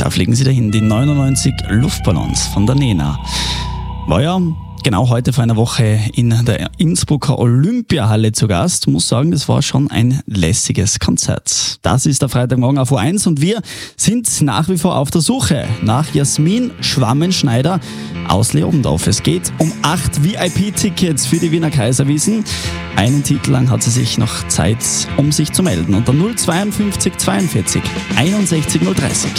Da fliegen sie dahin, die 99 Luftballons von der Nena. War ja genau heute vor einer Woche in der Innsbrucker Olympiahalle zu Gast. Muss sagen, das war schon ein lässiges Konzert. Das ist der Freitagmorgen auf O1 und wir sind nach wie vor auf der Suche nach Jasmin Schwammenschneider aus Leobendorf. Es geht um 8 VIP-Tickets für die Wiener Kaiserwiesen. Einen Titel lang hat sie sich noch Zeit, um sich zu melden. Unter 052 42 61 030.